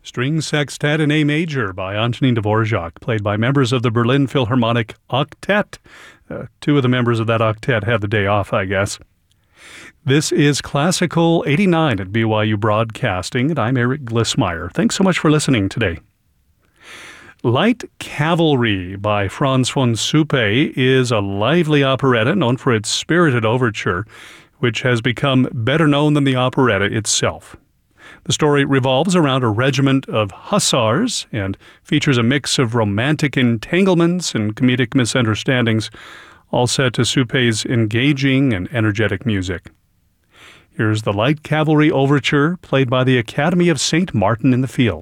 String Sextet in A Major by Antonin Dvorak, played by members of the Berlin Philharmonic Octet. Two of the members of that octet had the day off, I guess. This is Classical 89 at BYU Broadcasting, and I'm Eric Glissmeyer. Thanks so much for listening today. Light Cavalry by Franz von Suppe is a lively operetta known for its spirited overture, which has become better known than the operetta itself. The story revolves around a regiment of hussars and features a mix of romantic entanglements and comedic misunderstandings, all set to Suppe's engaging and energetic music. Here's the Light Cavalry Overture, played by the Academy of St. Martin in the Fields.